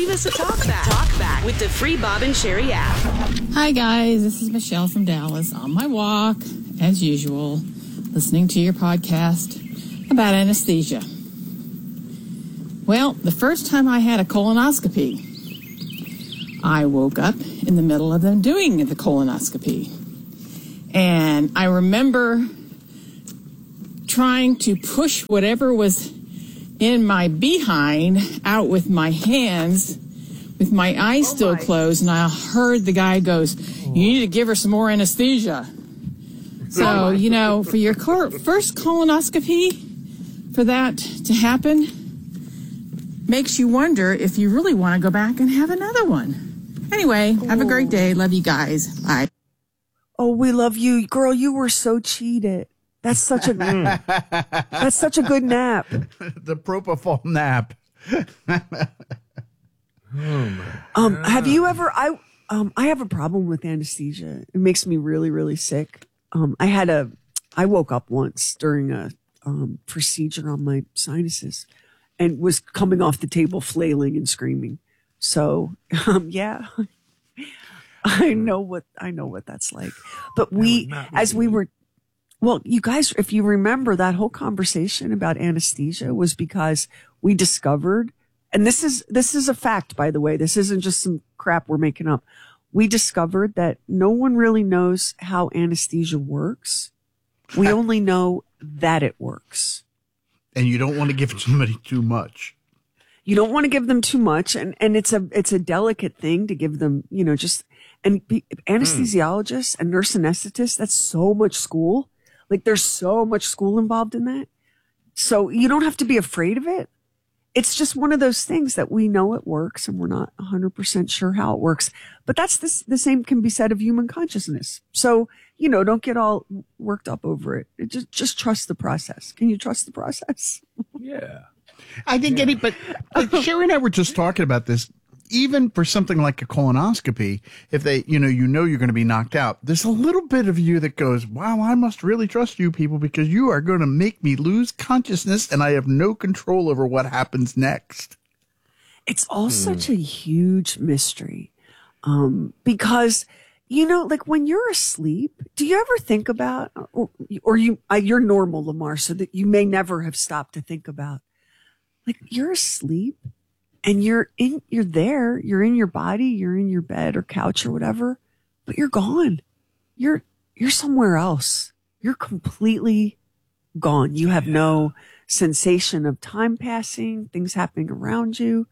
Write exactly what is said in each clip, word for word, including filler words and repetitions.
Leave us a talk back. Talk back with the free Bob and Sherry app. Hi, guys. This is Michelle from Dallas on my walk, as usual, listening to your podcast about anesthesia. Well, the first time I had a colonoscopy, I woke up in the middle of them doing the colonoscopy. And I remember trying to push whatever was in my behind out with my hands, with my eyes oh still my. closed, and I heard the guy goes, "You need to give her some more anesthesia." So, oh you know, for your cor- first colonoscopy, for that to happen, makes you wonder if you really want to go back and have another one. Anyway, oh. have a great day. Love you guys. Bye. Oh, we love you. Girl, you were so cheated. That's such a that's such a good nap. The propofol nap. Oh my um, God. Have you ever? I um, I have a problem with anesthesia. It makes me really, really sick. Um, I had a. I woke up once during a um, procedure on my sinuses, and was coming off the table flailing and screaming. So um, yeah, I know what I know what that's like. But we, as we were. Well, you guys, if you remember, that whole conversation about anesthesia was because we discovered, and this is, this is a fact, by the way, this isn't just some crap we're making up. We discovered that no one really knows how anesthesia works. We only know that it works. And you don't want to give somebody too much. You don't want to give them too much. And, and it's a, it's a delicate thing to give them, you know, just, and be, anesthesiologists and nurse anesthetists, that's so much school. Like, there's so much school involved in that. So you don't have to be afraid of it. It's just one of those things that we know it works and we're not one hundred percent sure how it works. But that's this, the same can be said of human consciousness. So, you know, don't get all worked up over it. it just, just trust the process. Can you trust the process? Yeah. I think yeah. any, but, but Sherry and I were just talking about this. Even for something like a colonoscopy, if they, you know, you know you're going to be knocked out, there's a little bit of you that goes, wow, I must really trust you people because you are going to make me lose consciousness and I have no control over what happens next. It's all hmm. such a huge mystery. Um, because, you know, like when you're asleep, do you ever think about, or, or you, uh, you're normal, Lamar, so that you may never have stopped to think about, like you're asleep. And you're in, you're there, you're in your body, you're in your bed or couch or whatever, but you're gone. You're, you're somewhere else. You're completely gone. You have yeah. no sensation of time passing, things happening around you.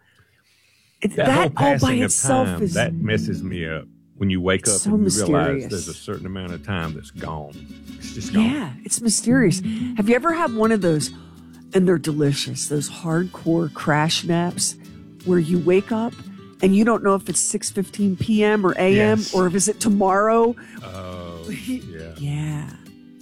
It, that that all by itself time, is. That messes me up. When you wake up so and you mysterious. realize there's a certain amount of time that's gone. It's just gone. Yeah, it's mysterious. Have you ever had one of those, and they're delicious, those hardcore crash naps? Where you wake up and you don't know if it's six fifteen p.m. or a m. Yes. or if is it tomorrow. Oh, yeah. Yeah.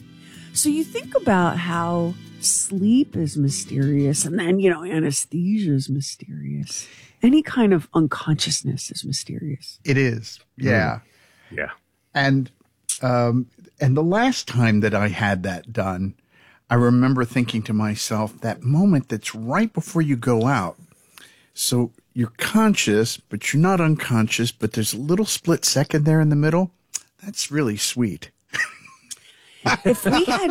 So you think about how sleep is mysterious and then, you know, anesthesia is mysterious. Any kind of unconsciousness is mysterious. It is. Yeah. Mm. Yeah. And, um, and the last time that I had that done, I remember thinking to myself, that moment that's right before you go out. So you're conscious, but you're not unconscious, but there's a little split second there in the middle. That's really sweet. If we had,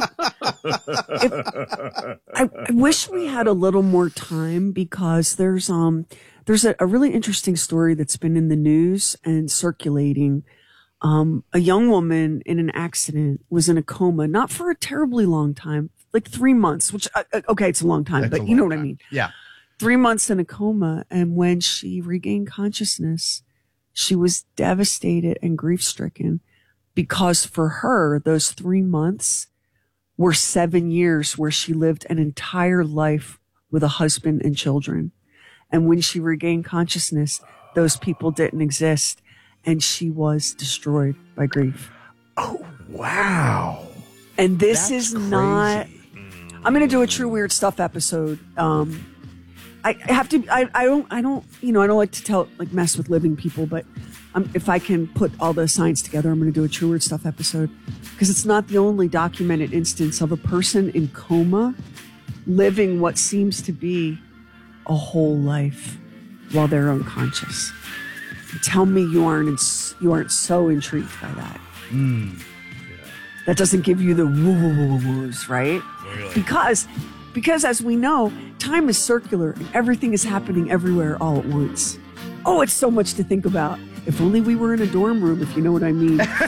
if, I, I wish we had a little more time because there's, um, there's a, a really interesting story that's been in the news and circulating. Um, a young woman in an accident was in a coma, not for a terribly long time, like three months, which, uh, okay, it's a long time, That's but you know what time. I mean? Yeah. Three months in a coma, and when she regained consciousness, she was devastated and grief-stricken because for her, those three months were seven years where she lived an entire life with a husband and children. And when she regained consciousness, those people didn't exist, and she was destroyed by grief. Oh, wow. And this That's is crazy. not... I'm going to do a True Weird Stuff episode. Um... I have to, I, I don't, I don't, you know, I don't like to tell, like mess with living people, but um, if I can put all the science together, I'm going to do a True Weird Stuff episode because it's not the only documented instance of a person in coma living what seems to be a whole life. while they're unconscious. Tell me you aren't in, you aren't so intrigued by that. Mm. That doesn't give you the woo woo woo woo woos, right? Really? Because because as we know, time is circular and everything is happening everywhere all at once. Oh, it's so much to think about. If only we were in a dorm room, if you know what I mean. But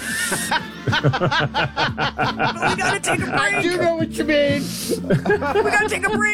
we gotta take a break. I do know what you mean. We gotta take a break.